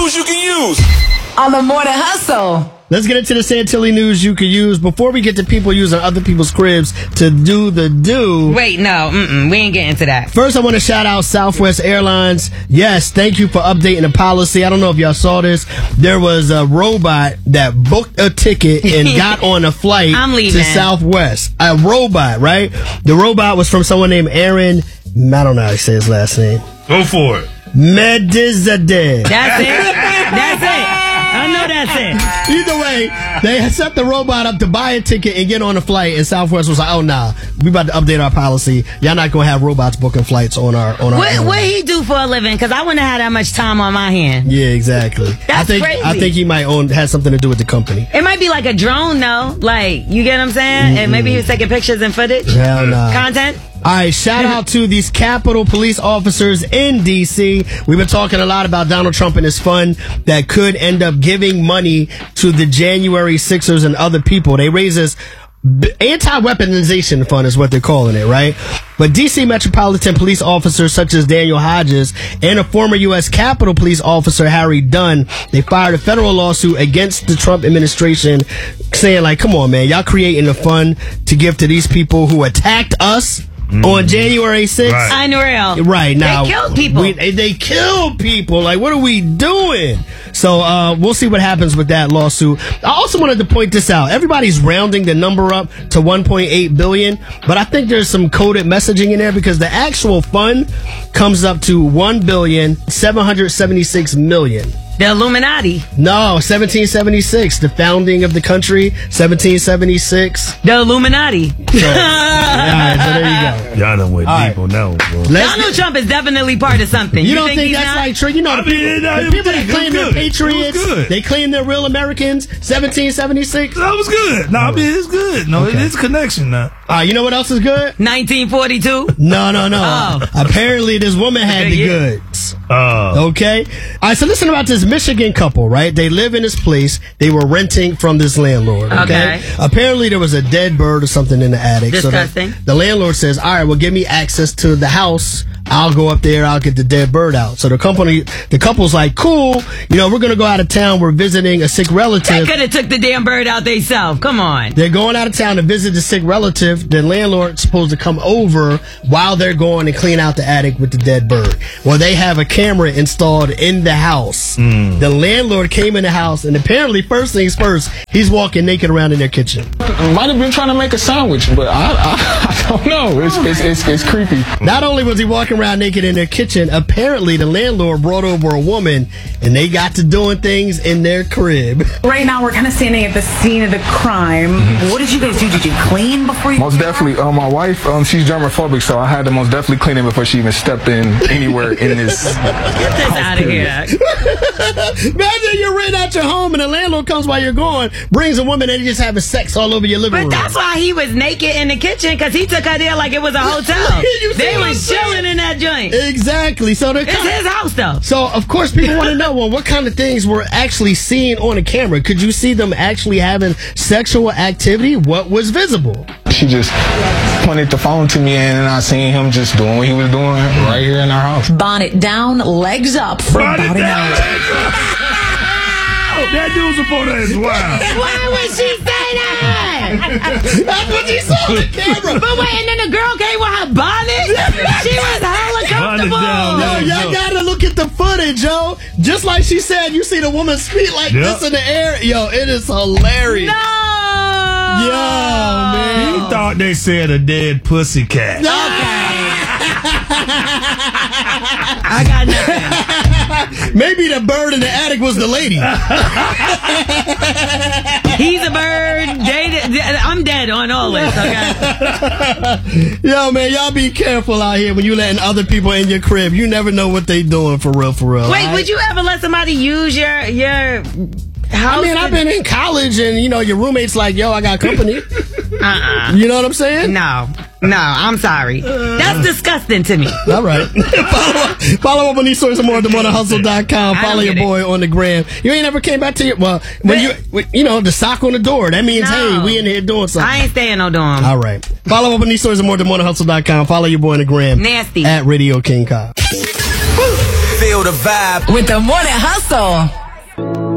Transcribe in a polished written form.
news you can use on the Morning Hustle. Let's get into the Santilli news you could use before we get to people using other people's cribs to do the do. Wait, no, we ain't getting to that. First, I want to shout out Southwest Airlines. Yes, thank you for updating the policy. I don't know if y'all saw this. There was a robot that booked a ticket and got on a flight to Southwest. A robot, right? The robot was from someone named Aaron. I don't know how to say his last name. Go for it. Medizadeh. That's it. That's it. I know that's it. Either way, they set the robot up to buy a ticket and get on a flight, and Southwest was like, "Oh nah, we about to update our policy. Y'all not gonna have robots booking flights on our." What he do for a living? Because I wouldn't have that much time on my hand. Yeah, exactly. That's crazy. I think he might has something to do with the company. It might be like a drone though. Like, you get what I'm saying? And maybe he was taking pictures and footage. Hell nah. Content. All right, shout out to these Capitol Police officers in D.C. We've been talking a lot about Donald Trump and his fund that could end up giving money to the January 6ers and other people. They raise this anti-weaponization fund is what they're calling it, right? But D.C. Metropolitan Police officers such as Daniel Hodges and a former U.S. Capitol Police officer, Harry Dunn, they fired a federal lawsuit against the Trump administration saying, like, come on, man, y'all creating a fund to give to these people who attacked us on January 6th. Right. Unreal. Right. Now, they killed people. They killed people. Like, what are we doing? So, we'll see what happens with that lawsuit. I also wanted to point this out. Everybody's rounding the number up to $1.8 billion, but I think there's some coded messaging in there because the actual fund comes up to $1,776,000,000. The Illuminati. No, 1776, the founding of the country, 1776. The Illuminati. So, all right, so there you go. Y'all done went deep on that one, bro. Donald Trump is definitely part of something. You don't think that's like true? You know, the people that claim they're patriots, they claim they're real Americans, 1776. That was good. No, I mean, it's good. No, it is connection now. You know what else is good? 1942. No. Oh. Apparently, this woman had the goods. Okay? All right, so listen about this Michigan couple, right? They live in this place. They were renting from this landlord, okay? Apparently, there was a dead bird or something in the attic. Disgusting. So the landlord says, all right, well, give me access to the house. I'll go up there. I'll get the dead bird out. So the couple's like, cool. You know, we're going to go out of town. We're visiting a sick relative. They could have took the damn bird out themselves. Come on. They're going out of town to visit the sick relative. The landlord's supposed to come over while they're going and clean out the attic with the dead bird. Well, they have a camera installed in the house. The landlord came in the house, and apparently, first things first, he's walking naked around in their kitchen. Might have been trying to make a sandwich, but I don't know. It's creepy. Not only was he walking around naked in their kitchen, apparently the landlord brought over a woman, and they got to doing things in their crib. Right now, we're kind of standing at the scene of the crime. What did you guys do? Did you clean before you? Most definitely. My wife, she's germophobic, so I had to most definitely clean it before she even stepped in anywhere in this. Get this out of here. Imagine you're renting out your home and the landlord comes while you're gone, brings a woman and he's just having sex all over your living room. But that's why he was naked in the kitchen, because he took her there like it was a hotel. They was chilling in that joint. Exactly. So it's his house, though. So, of course, people want to know, well, what kind of things were actually seen on the camera? Could you see them actually having sexual activity? What was visible? She just pointed the phone to me, and I seen him just doing what he was doing right here in our house. Bonnet down, legs up for about an hour. That news reporter is wild. Why would she say that? That's what she saw on the camera. But wait, and then the girl came with her bonnet? She was hella comfortable. Yo, y'all gotta look at the footage, yo. Just like she said, you see the woman's feet like this in the air. Yo, it is hilarious. No! Yo, man. He thought they said a dead pussycat. I got nothing. Maybe the bird in the attic was the lady. He's a bird. I'm dead on all this, okay? Yo, man, y'all be careful out here when you letting other people in your crib. You never know what they doing for real, for real. Wait, would you ever let somebody use your house? I mean, I've been in college and, you know, your roommate's like, yo, I got company. You know what I'm saying? No, I'm sorry. That's disgusting to me. All right. Follow up on these stories and more at themorninghustle.com. Follow your boy on the gram. You ain't ever came back to your, well, when you know, the sock on the door. That means, hey, we in here doing something. I ain't staying no dorm. All right. Follow up on these stories and more at themorninghustle.com. Follow your boy on the gram. Nasty. At Radio King Cobb. Feel feel the vibe. With the Morning Hustle.